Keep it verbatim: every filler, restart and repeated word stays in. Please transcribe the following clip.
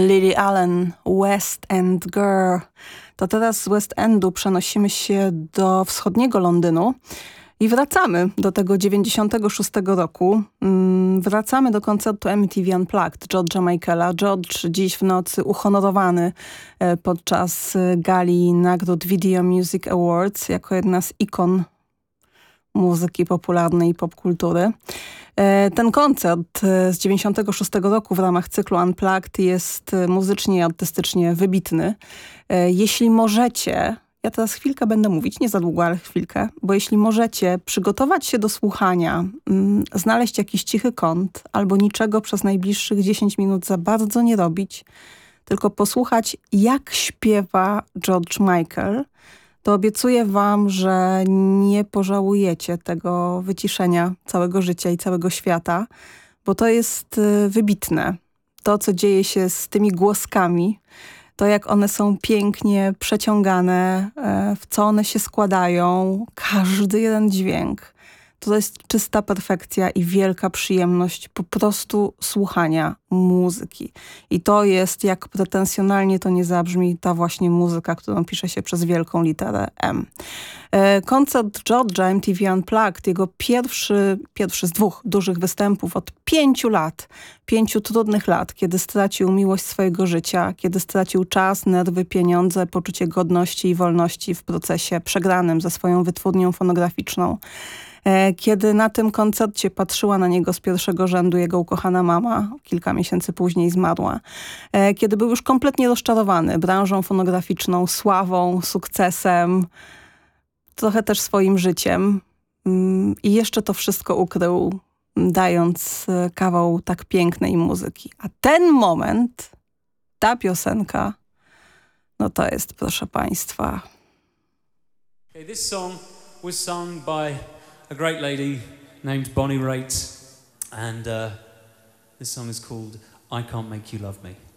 Lily Allen, West End Girl. To teraz z West Endu przenosimy się do wschodniego Londynu i wracamy do tego dziewięćdziesiątego szóstego roku. Wracamy do koncertu M T V Unplugged George'a Michaela. George dziś w nocy uhonorowany podczas gali nagród Video Music Awards jako jedna z ikon muzyki popularnej i popkultury. Ten koncert z dziewięćdziesiątego szóstego roku w ramach cyklu Unplugged jest muzycznie i artystycznie wybitny. Jeśli możecie, ja teraz chwilkę będę mówić, nie za długo, ale chwilkę, bo jeśli możecie przygotować się do słuchania, znaleźć jakiś cichy kąt albo niczego przez najbliższych dziesięć minut za bardzo nie robić, tylko posłuchać, jak śpiewa George Michael, to obiecuję wam, że nie pożałujecie tego wyciszenia całego życia i całego świata, bo to jest wybitne. To, co dzieje się z tymi głoskami, to jak one są pięknie przeciągane, w co one się składają, każdy jeden dźwięk. To jest czysta perfekcja i wielka przyjemność po prostu słuchania muzyki. I to jest, jak pretensjonalnie to nie zabrzmi, ta właśnie muzyka, którą pisze się przez wielką literę M. Koncert George'a M T V Unplugged, jego pierwszy, pierwszy z dwóch dużych występów od pięciu lat, pięciu trudnych lat, kiedy stracił miłość swojego życia, kiedy stracił czas, nerwy, pieniądze, poczucie godności i wolności w procesie przegranym ze swoją wytwórnią fonograficzną. Kiedy na tym koncercie patrzyła na niego z pierwszego rzędu jego ukochana mama, kilka miesięcy później zmarła. Kiedy był już kompletnie rozczarowany branżą fonograficzną, sławą, sukcesem, trochę też swoim życiem. I jeszcze to wszystko ukrył, dając kawał tak pięknej muzyki. A ten moment, ta piosenka, no to jest, proszę państwa. Okay, this song was sung by a great lady named Bonnie Raitt, and uh, this song is called I Can't Make You Love Me.